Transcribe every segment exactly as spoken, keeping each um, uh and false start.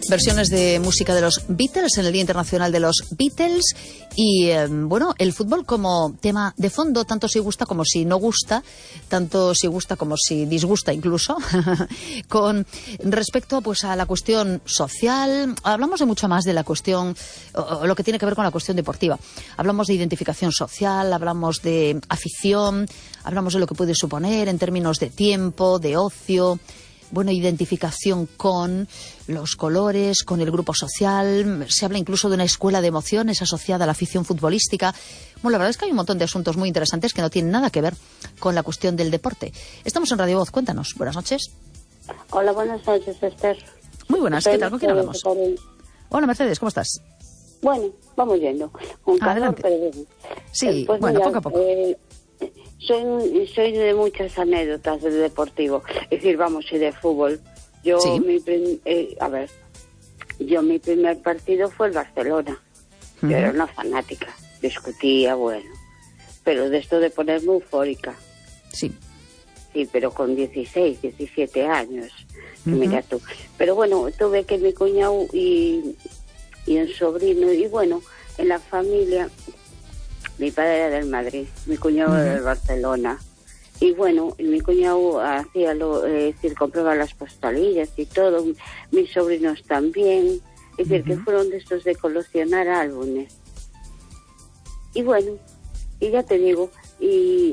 Versiones de música de los Beatles en el Día Internacional de los Beatles y, eh, bueno, el fútbol como tema de fondo, tanto si gusta como si no gusta, tanto si gusta como si disgusta incluso, con respecto pues a la cuestión social. Hablamos de mucho más de la cuestión, o, o lo que tiene que ver con la cuestión deportiva. Hablamos de identificación social, hablamos de afición, hablamos de lo que puede suponer en términos de tiempo, de ocio. Bueno, identificación con los colores, con el grupo social. Se habla incluso de una escuela de emociones asociada a la afición futbolística. Bueno, la verdad es que hay un montón de asuntos muy interesantes que no tienen nada que ver con la cuestión del deporte. Estamos en Radio Voz, cuéntanos. Buenas noches. Hola, buenas noches, Esther. Muy buenas, ¿qué tal? ¿Con quién hablamos? Hola, Mercedes, ¿cómo estás? Bueno, vamos yendo. Con calor, Adelante. pero bien. Sí, Eh, pues bueno, mira, poco a poco. Eh, soy, soy de muchas anécdotas del deportivo. Es decir, vamos, y de fútbol. Yo, Sí. mi prim- eh, a ver, yo mi primer partido fue el Barcelona. Ujú. Yo era una fanática, discutía, bueno. Pero de esto de ponerme eufórica. Sí. Sí, pero con dieciséis, diecisiete años. Ujú. Mira tú. Pero bueno, tuve que mi cuñado y, y el sobrino, y bueno, en la familia, mi padre era del Madrid, mi cuñado Ujú. era del Barcelona. Y bueno, y mi cuñado hacía lo, eh, es decir, compraba las postalillas y todo, mis sobrinos también. Es decir, Ujú. que fueron de estos de coleccionar álbumes. Y bueno, y ya te digo, y,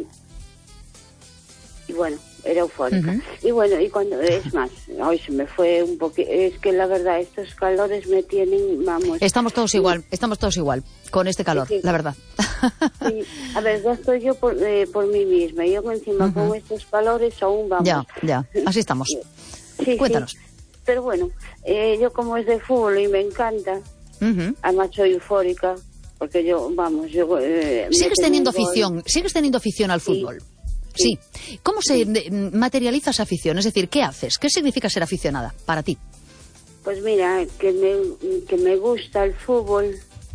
y bueno, era eufórica. Ujú. Y bueno, y cuando, es más, hoy se me fue un poquito, es que la verdad, estos calores me tienen, vamos. Estamos todos igual, estamos todos igual, con este calor, Sí, sí. la verdad. Sí, a ver, ya estoy yo por, eh, por mí misma, y yo encima Ujú. con estos calores aún vamos. Ya, ya, así estamos. Sí, Cuéntanos. sí. Pero bueno, eh, yo como es de fútbol y me encanta, Ujú. además soy eufórica, porque yo, vamos, yo... Eh, Sigues meten teniendo un gol. afición, sigues teniendo afición al Sí. fútbol. Sí. Sí. ¿Cómo se de- materializa esa afición? Es decir, ¿qué haces? ¿Qué significa ser aficionada para ti? Pues mira, que me, que me gusta el fútbol.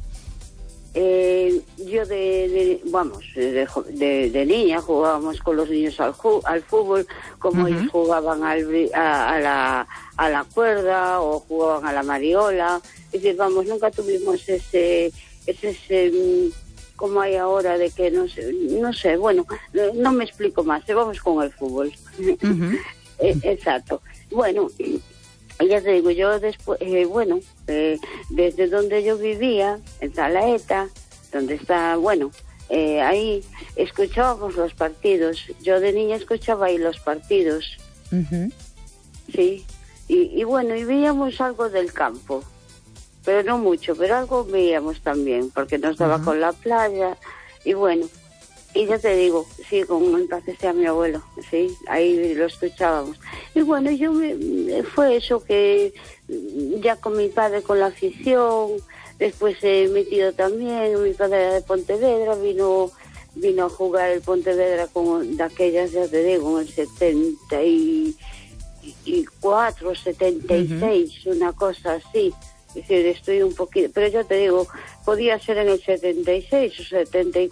Eh, yo de, de vamos, de, jo- de, de niña jugábamos con los niños al, ju- al fútbol, como Ujú. ellos jugaban al, bri- a, a, la, a la cuerda o jugaban a la mariola. Es decir, vamos, nunca tuvimos ese, ese, ese mm, como hay ahora de que no sé, no sé, bueno, eh, no me explico más, eh, vamos con el fútbol. Ujú. Eh, exacto. Bueno, y ya te digo, yo después, eh, bueno, eh, desde donde yo vivía, en Zalaeta, donde está, bueno, eh, ahí escuchábamos los partidos. Yo de niña escuchaba ahí los partidos, Ujú. sí. Y, y bueno, y veíamos algo del campo, pero no mucho, pero algo veíamos también, porque nos daba Ujú. con la playa, y bueno. Y ya te digo, sí, como en paz esté a mi abuelo, sí, ahí lo escuchábamos. Y bueno, yo me, fue eso que ya con mi padre con la afición, después eh, mi tío también, mi padre era de Pontevedra, vino vino a jugar el Pontevedra con de aquellas, ya te digo, en el setenta y cuatro, setenta y seis, una cosa así. Es decir, estoy un poquito, pero ya te digo, podía ser en el setenta y seis o setenta y